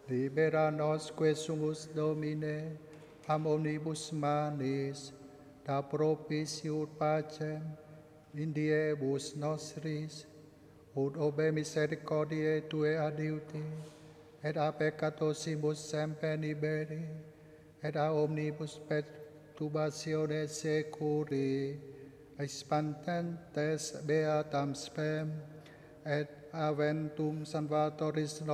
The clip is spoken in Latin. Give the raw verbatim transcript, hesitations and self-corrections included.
Libera nos quesumus Domine, am omnibus manis, da propitiut pacem, in diebus nostris, ut obe misericordiae Tue adiuti, et a peccatosibus semper liberi, et a omnibus perturbationes securi, expantentes beatam spem, et aventum salvatoris nostrum,